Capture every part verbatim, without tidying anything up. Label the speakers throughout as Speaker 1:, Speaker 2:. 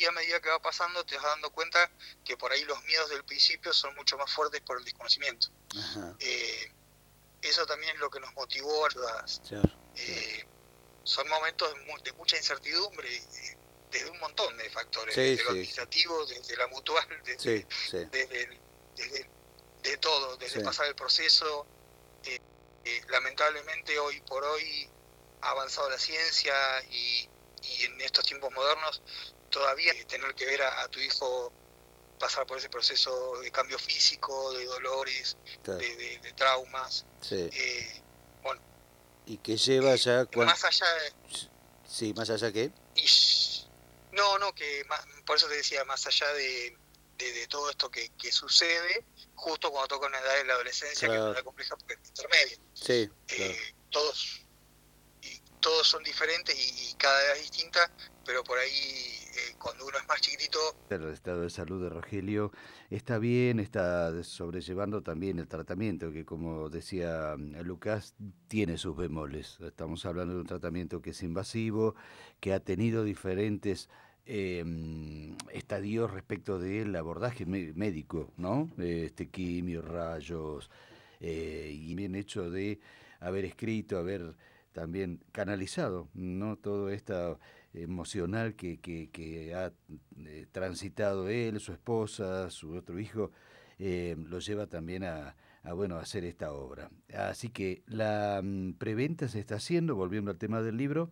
Speaker 1: sí, a medida que va pasando, te vas dando cuenta que por ahí los miedos del principio son mucho más fuertes por el desconocimiento.
Speaker 2: Ajá.
Speaker 1: Eh, eso también es lo que nos motivó a
Speaker 2: Claro,
Speaker 1: eh, claro. Son momentos de, de mucha incertidumbre, eh, desde un montón de factores,
Speaker 2: sí,
Speaker 1: desde
Speaker 2: sí.
Speaker 1: lo administrativo, desde la mutual, desde,
Speaker 2: sí, sí.
Speaker 1: desde, desde de todo, desde
Speaker 2: sí.
Speaker 1: pasar el proceso. Eh, eh, lamentablemente hoy por hoy ha avanzado la ciencia y, y en estos tiempos modernos todavía tener que ver a, a tu hijo pasar por ese proceso de cambio físico, de dolores, claro. de, de, de traumas.
Speaker 2: Sí.
Speaker 1: Eh, bueno.
Speaker 2: ¿Y que lleva ya?
Speaker 1: Cuando... Más allá de...
Speaker 2: Sí, más allá que...
Speaker 1: Y... No, no, que más, por eso te decía, más allá de, de, de todo esto que, que sucede, justo cuando toca una edad de la adolescencia, claro. que es una edad compleja porque es intermedia.
Speaker 2: Sí,
Speaker 1: eh,
Speaker 2: claro.
Speaker 1: Todos, y todos son diferentes y, y cada edad es distinta, pero por ahí eh, cuando uno es más chiquitito...
Speaker 2: El estado de salud de Rogelio está bien, está sobrellevando también el tratamiento, que como decía Lucas, tiene sus bemoles. Estamos hablando de un tratamiento que es invasivo, que ha tenido diferentes eh, estadios respecto del abordaje médico, ¿no? Este, quimio, rayos, eh, y bien hecho de haber escrito, haber también canalizado, ¿no? Todo esto emocional que, que, que ha eh, transitado él, su esposa, su otro hijo, eh, lo lleva también a, a, bueno, a hacer esta obra. Así que la um, preventa se está haciendo, volviendo al tema del libro.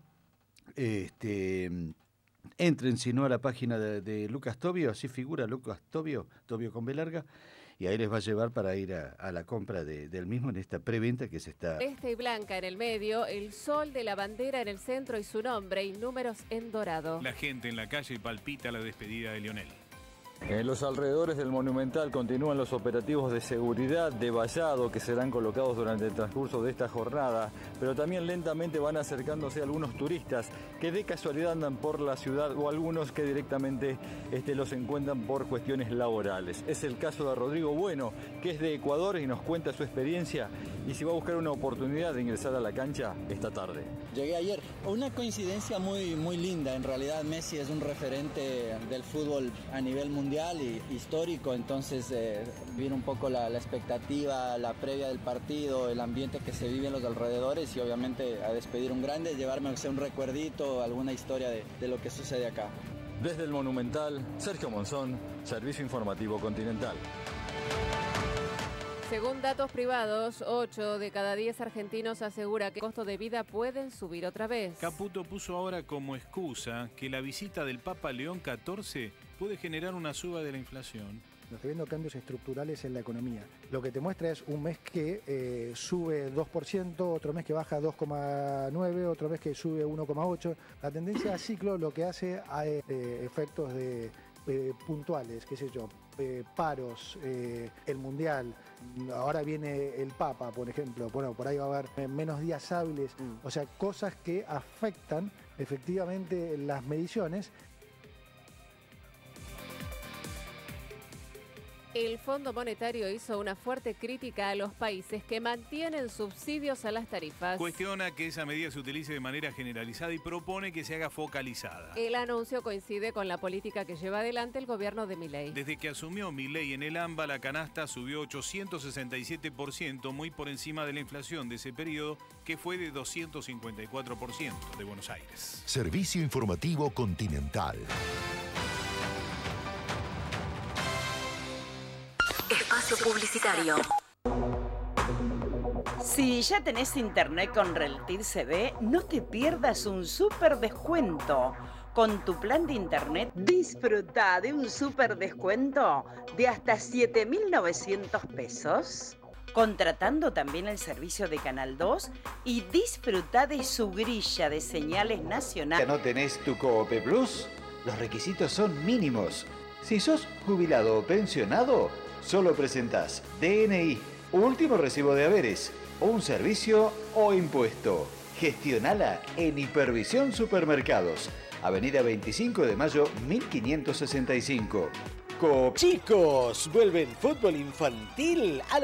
Speaker 2: Este, entren si no a la página de, de Lucas Tobio, así figura Lucas Tobio, Tobio con B larga, y ahí les va a llevar para ir a, a la compra de, del mismo en esta preventa que se está...
Speaker 3: Este y blanca en el medio, el sol de la bandera en el centro y su nombre y números en dorado.
Speaker 4: La gente en la calle palpita la despedida de Lionel.
Speaker 5: En los alrededores del Monumental continúan los operativos de seguridad de vallado que serán colocados durante el transcurso de esta jornada, pero también lentamente van acercándose algunos turistas que de casualidad andan por la ciudad o algunos que directamente este, los encuentran por cuestiones laborales. Es el caso de Rodrigo Bueno, que es de Ecuador y nos cuenta su experiencia y si va a buscar una oportunidad de ingresar a la cancha esta tarde.
Speaker 6: Llegué ayer. Una coincidencia muy, muy linda. En realidad Messi es un referente del fútbol a nivel mundial y histórico, entonces eh, viene un poco la, la expectativa, la previa del partido, el ambiente que se vive en los alrededores y obviamente a despedir un grande, llevarme aunque sea un recuerdito, alguna historia de, de lo que sucede acá.
Speaker 5: Desde el Monumental, Sergio Monzón, Servicio Informativo Continental.
Speaker 3: Según datos privados, ocho de cada diez argentinos asegura que el costo de vida pueden subir otra vez.
Speaker 4: Caputo puso ahora como excusa que la visita del Papa León catorce puede generar una suba de la inflación.
Speaker 7: No estoy viendo cambios estructurales en la economía. Lo que te muestra es un mes que eh, sube dos por ciento, otro mes que baja dos coma nueve por ciento, otro mes que sube uno coma ocho por ciento. La tendencia a ciclo lo que hace hay eh, efectos de, eh, puntuales, qué sé yo, eh, paros, eh, el Mundial, ahora viene el Papa, por ejemplo, bueno, por ahí va a haber menos días hábiles, mm. o sea, cosas que afectan efectivamente las mediciones.
Speaker 3: El Fondo Monetario hizo una fuerte crítica a los países que mantienen subsidios a las tarifas.
Speaker 4: Cuestiona que esa medida se utilice de manera generalizada y propone que se haga focalizada.
Speaker 3: El anuncio coincide con la política que lleva adelante el gobierno de Milei.
Speaker 4: Desde que asumió Milei en el AMBA, la canasta subió ochocientos sesenta y siete por ciento, muy por encima de la inflación de ese periodo, que fue de doscientos cincuenta y cuatro por ciento de Buenos Aires.
Speaker 8: Servicio Informativo Continental.
Speaker 9: Espacio publicitario. Si ya tenés internet con Reltir C V, no te pierdas un súper descuento. Con tu plan de internet, disfruta de un súper descuento de hasta siete mil novecientos pesos. Contratando también el servicio de Canal dos y disfruta de su grilla de señales nacionales.
Speaker 2: ¿No tenés tu Coope Plus? Los requisitos son mínimos. Si sos jubilado o pensionado, solo presentás D N I, último recibo de haberes, un servicio o impuesto. Gestionala en Hipervisión Supermercados, Avenida veinticinco de mayo mil quinientos sesenta y cinco.
Speaker 10: Co- Chicos, vuelve el fútbol infantil a